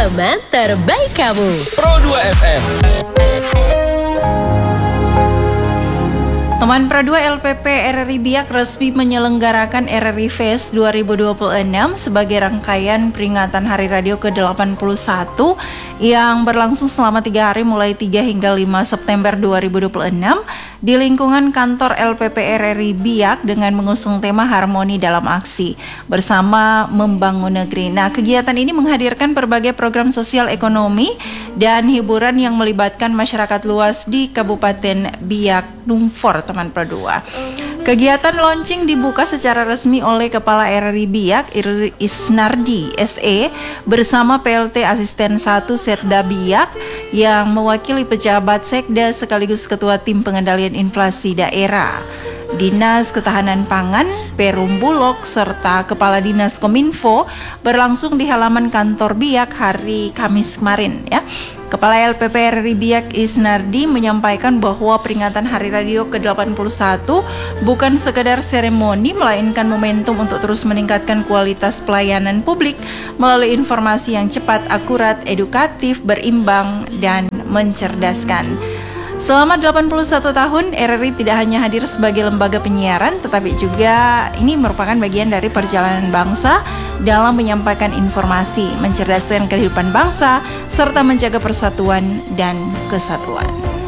teman terbaik kamu. Pro 2 FM. Teman Pro 2 LPP RRI Biak resmi menyelenggarakan RRI Fest 2026 sebagai rangkaian peringatan Hari Radio ke-81 yang berlangsung selama 3 hari mulai 3 hingga 5 September 2026 di lingkungan kantor LPP RRI Biak dengan mengusung tema Harmoni dalam Aksi bersama Membangun Negeri. Nah, kegiatan ini menghadirkan berbagai program sosial ekonomi dan hiburan yang melibatkan masyarakat luas di Kabupaten Biak Numfor, teman Pro 2. Kegiatan launching dibuka secara resmi oleh Kepala RRI Biak Isnardi SE bersama PLT Asisten 1 Setda Biak yang mewakili pejabat Sekda sekaligus Ketua Tim Pengendalian Inflasi Daerah, Dinas Ketahanan Pangan, Perum Bulog, serta Kepala Dinas Kominfo berlangsung di halaman kantor Biak hari Kamis kemarin ya. Kepala LPP RRI Biak Isnardi menyampaikan bahwa peringatan Hari Radio ke-81 bukan sekedar seremoni, melainkan momentum untuk terus meningkatkan kualitas pelayanan publik melalui informasi yang cepat, akurat, edukatif, berimbang, dan mencerdaskan. Selama 81 tahun, RRI tidak hanya hadir sebagai lembaga penyiaran, tetapi juga ini merupakan bagian dari perjalanan bangsa dalam menyampaikan informasi, mencerdaskan kehidupan bangsa, serta menjaga persatuan dan kesatuan.